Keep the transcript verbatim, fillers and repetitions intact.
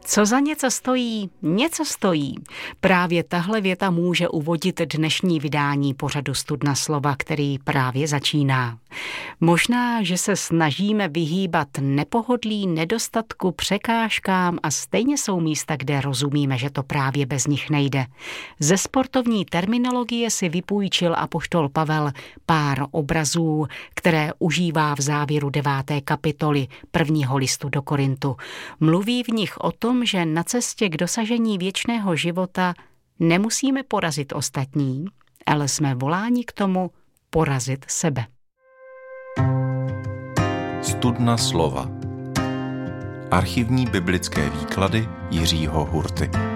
Co za něco stojí, něco stojí. Právě tahle věta může uvodit dnešní vydání pořadu Studna slova, který právě začíná. Možná, že se snažíme vyhýbat nepohodlí, nedostatku, překážkám a stejně jsou místa, kde rozumíme, že to právě bez nich nejde. Ze sportovní terminologie si vypůjčil apoštol Pavel pár obrazů, které užívá v závěru deváté kapitoly prvního listu do Korintu. Mluví v nich o tom, že na cestě k dosažení věčného života nemusíme porazit ostatní, ale jsme voláni k tomu porazit sebe. Studna slova. Archivní biblické výklady Jiřího Hurty.